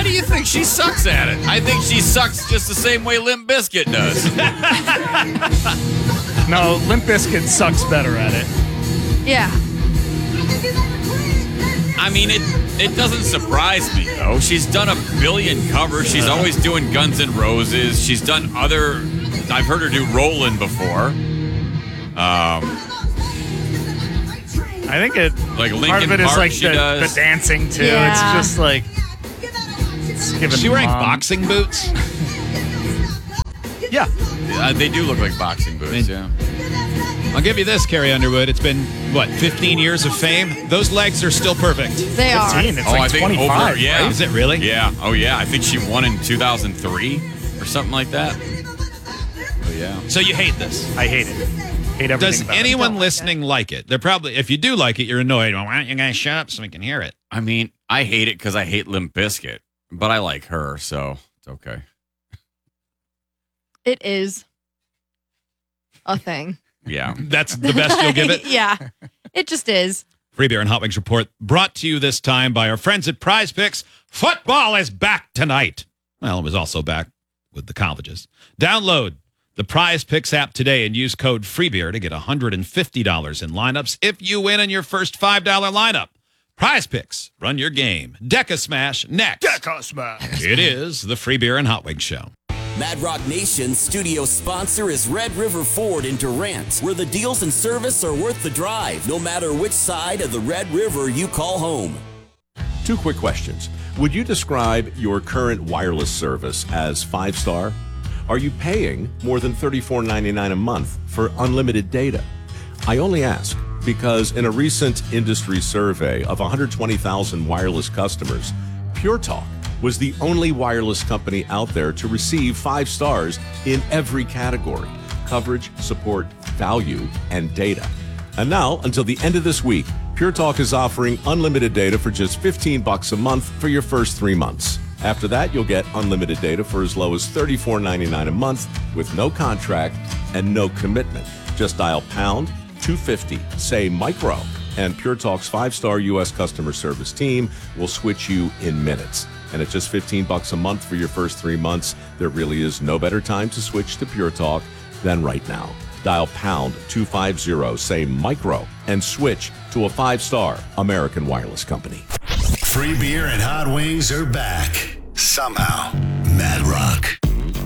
Why do you think she sucks at it? I think she sucks just the same way Limp Bizkit does. No, Limp Bizkit sucks better at it. Yeah. I mean, it doesn't surprise me, though. She's done a billion covers. She's always doing Guns N' Roses. She's done other... I've heard her do Rollin' before. I think it... Like Linkin part of it is Park, like she the does. dancing, too. Yeah. It's just like... It's giving Is she wearing mom- boxing boots? Yeah. They do look like boxing boots, yeah. I'll give you this, Carrie Underwood. It's been, 15 years of fame? Those legs are still perfect. They are. 15. It's I like think 25, over, yeah. right? Is it really? Yeah. Oh, yeah. I think she won in 2003 or something like that. Oh, yeah. So you hate this. I hate it. Hate everything Does about anyone it. listening like it? They're probably, if you do like it, you're annoyed. Well, why don't you guys shut up so we can hear it? I mean, I hate it because I hate Limp Bizkit, but I like her, so it's okay. It is a thing. Yeah. That's the best you'll give it? Yeah. It just is. Free Beer and Hot Wings Report brought to you this time by our friends at Prize Picks. Football is back tonight. Well, it was also back with the colleges. Download the Prize Picks app today and use code FREEBEER to get $150 in lineups if you win in your first $5 lineup. Prize Picks, run your game. Deca Smash next. Deca Smash. It is the Free Beer and Hot Wings Show. Mad Rock Nation's studio sponsor is Red River Ford in Durant, where the deals and service are worth the drive, no matter which side of the Red River you call home. 2 quick questions. Would you describe your current wireless service as 5-star? Are you paying more than $34.99 a month for unlimited data? I only ask because in a recent industry survey of 120,000 wireless customers, Pure Talk was the only wireless company out there to receive 5 stars in every category: coverage, support, value, and data. And now, until the end of this week, Pure Talk is offering unlimited data for just $15 a month for your first 3 months. After that, you'll get unlimited data for as low as $34.99 a month with no contract and no commitment. Just dial pound 250, say micro, and Pure Talk's 5-star U.S. customer service team will switch you in minutes. And at just $15 a month for your first 3 months, there really is no better time to switch to Pure Talk than right now. Dial pound 250, say micro, and switch to a 5-star American wireless company. Free Beer and Hot Wings are back. Somehow. Mad Rock.